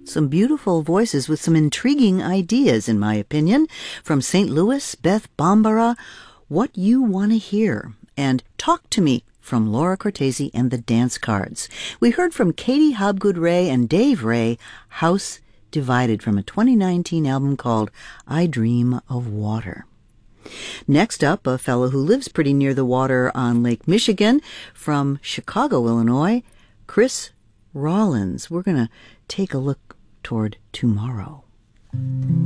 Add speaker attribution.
Speaker 1: Some beautiful voices with some intriguing ideas, in my opinion. From St. Louis, Beth Bambara, What You Want to Hear, and Talk to Me from Laura Cortese and the Dance Cards. We heard from Katie Hobgood Ray and Dave Ray, House Divided, from a 2019 album called I Dream of Water. Next up, a fellow who lives pretty near the water on Lake Michigan, from Chicago, Illinois, Chris Rollins. We're going to take a look toward tomorrow.